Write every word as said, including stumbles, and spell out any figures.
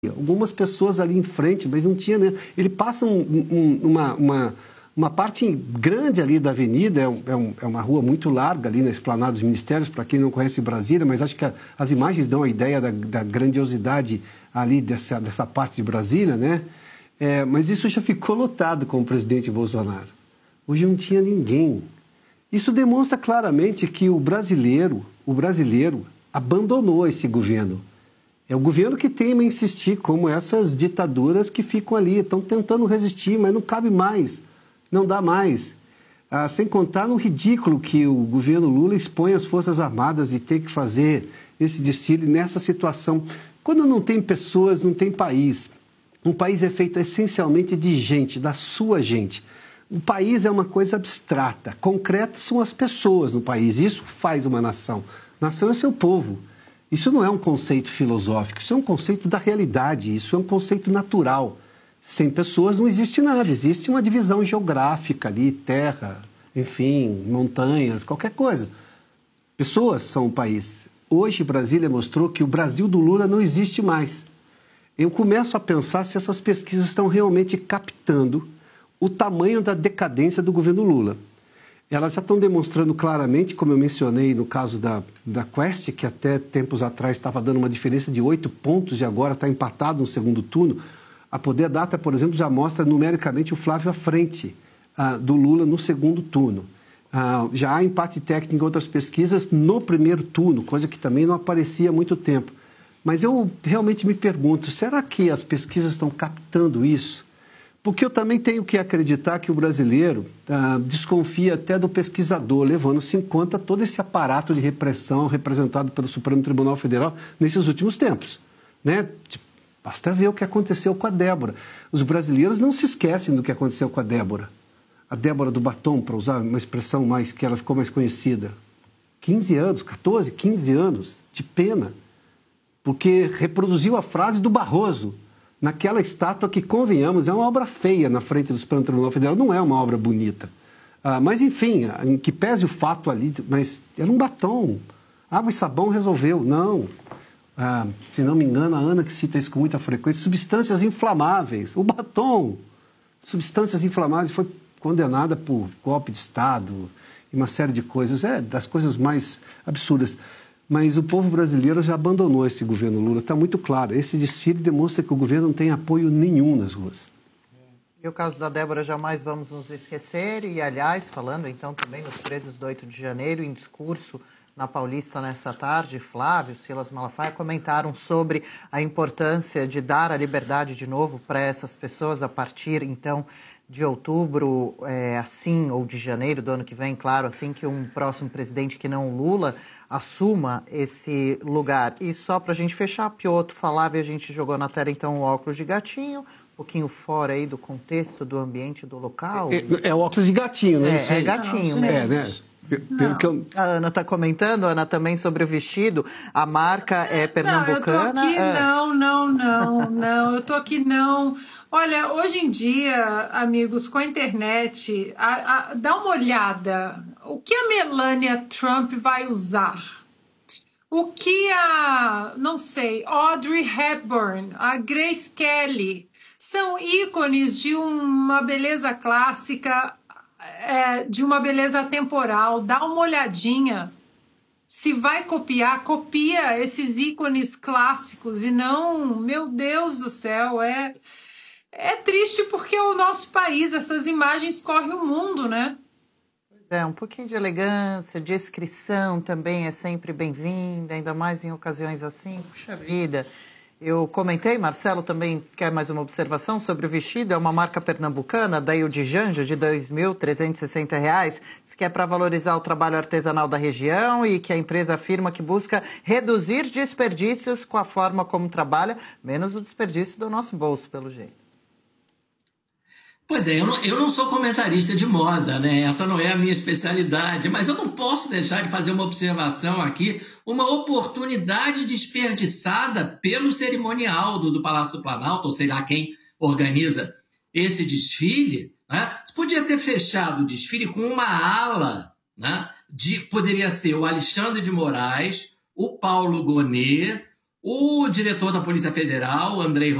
Algumas pessoas ali em frente, mas não tinha, né? Ele passa um, um, uma, uma, uma parte grande ali da avenida, é, um, é, um, é uma rua muito larga ali na Esplanada dos Ministérios, para quem não conhece Brasília, mas acho que a, as imagens dão a ideia da, da grandiosidade ali dessa, dessa parte de Brasília, né? É, mas isso já ficou lotado com o presidente Bolsonaro. Hoje não tinha ninguém. Isso demonstra claramente que o brasileiro, o brasileiro abandonou esse governo. É o governo que teima insistir, como essas ditaduras que ficam ali, estão tentando resistir, mas não cabe mais, não dá mais. Ah, sem contar no ridículo que o governo Lula expõe as Forças Armadas de ter que fazer esse desfile nessa situação. Quando não tem pessoas, não tem país. Um país é feito essencialmente de gente, da sua gente. O país é uma coisa abstrata, concreta são as pessoas no país, isso faz uma nação. Nação é seu povo. Isso não é um conceito filosófico, isso é um conceito da realidade, isso é um conceito natural. Sem pessoas não existe nada, existe uma divisão geográfica ali, terra, enfim, montanhas, qualquer coisa. Pessoas são o país. Hoje Brasília mostrou que o Brasil do Lula não existe mais. Eu começo a pensar se essas pesquisas estão realmente captando o tamanho da decadência do governo Lula. Elas já estão demonstrando claramente, como eu mencionei no caso da, da Quest, que até tempos atrás estava dando uma diferença de oito pontos e agora está empatado no segundo turno. A Poder Data, por exemplo, já mostra numericamente o Flávio à frente ah, do Lula no segundo turno. Ah, já há empate técnico em outras pesquisas no primeiro turno, coisa que também não aparecia há muito tempo. Mas eu realmente me pergunto, será que as pesquisas estão captando isso? Porque eu também tenho que acreditar que o brasileiro ah, desconfia até do pesquisador, levando-se em conta todo esse aparato de repressão representado pelo Supremo Tribunal Federal nesses últimos tempos, né? Basta ver o que aconteceu com a Débora. Os brasileiros não se esquecem do que aconteceu com a Débora. A Débora do Batom, para usar uma expressão mais que ela ficou mais conhecida. quinze anos, quatorze, quinze anos de pena, porque reproduziu a frase do Barroso, naquela estátua que, convenhamos, é uma obra feia na frente do Supremo Tribunal Federal, não é uma obra bonita. Ah, mas, enfim, em que pese o fato ali, mas era um batom. Água e sabão resolveu. Não. Ah, se não me engano, a Ana que cita isso com muita frequência, substâncias inflamáveis. O batom, substâncias inflamáveis, foi condenada por golpe de Estado e uma série de coisas, é das coisas mais absurdas. Mas o povo brasileiro já abandonou esse governo Lula, está muito claro. Esse desfile demonstra que o governo não tem apoio nenhum nas ruas. E o caso da Débora jamais vamos nos esquecer. E, aliás, falando então também dos presos do oito de janeiro, em discurso na Paulista nessa tarde, Flávio, Silas Malafaia comentaram sobre a importância de dar a liberdade de novo para essas pessoas a partir, então, de outubro, é, assim, ou de janeiro do ano que vem, claro, assim que um próximo presidente que não Lula assuma esse lugar. E só para a gente fechar, Piotr falava e a gente jogou na tela, então, o óculos de gatinho, um pouquinho fora aí do contexto, do ambiente, do local. É, é o óculos de gatinho, né? É, é gatinho não, mesmo. É, né? Pelo que eu... A Ana está comentando, Ana, também sobre o vestido. A marca é pernambucana. Não, eu tô aqui, é... não, não, não, não. Eu tô aqui, não. Olha, hoje em dia, amigos, com a internet, a, a, dá uma olhada. O que a Melania Trump vai usar? O que a, não sei, Audrey Hepburn, a Grace Kelly, são ícones de uma beleza clássica, é, de uma beleza atemporal. Dá uma olhadinha. Se vai copiar, copia esses ícones clássicos e não, meu Deus do céu, é, é triste porque o nosso país, essas imagens correm o mundo, né? É, um pouquinho de elegância, descrição também é sempre bem-vinda, ainda mais em ocasiões assim. Puxa vida, eu comentei, Marcelo também quer mais uma observação sobre o vestido, é uma marca pernambucana, da de Janja, de dois mil trezentos e sessenta reais, que é para valorizar o trabalho artesanal da região e que a empresa afirma que busca reduzir desperdícios com a forma como trabalha, menos o desperdício do nosso bolso, pelo jeito. Pois é, eu não, eu não sou comentarista de moda, né? Essa não é a minha especialidade, mas eu não posso deixar de fazer uma observação aqui, uma oportunidade desperdiçada pelo cerimonial do, do Palácio do Planalto, ou sei lá quem organiza esse desfile, né? Você podia ter fechado o desfile com uma ala, né? De, poderia ser o Alexandre de Moraes, o Paulo Gonet, O diretor da Polícia Federal, Andrei